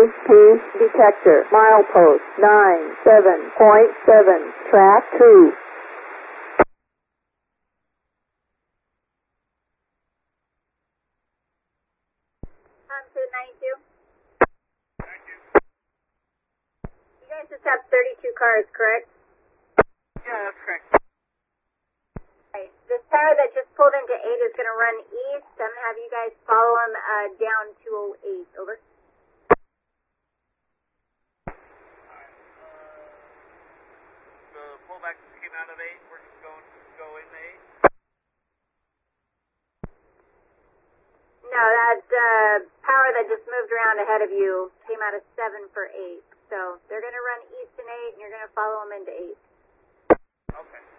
EMP detector. Milepost 97.7. Track 2. To 92. You guys just have 32 cars, correct? Yeah, that's correct. Okay. This tower that just pulled into 8 is going to run east. I'm going to have you guys follow him down 208. Over. The pullback just came out of 8. We're just going to go in 8. No, that power that just moved around ahead of you came out of 7 for 8. So they're going to run east in 8, and you're going to follow them into 8. Okay.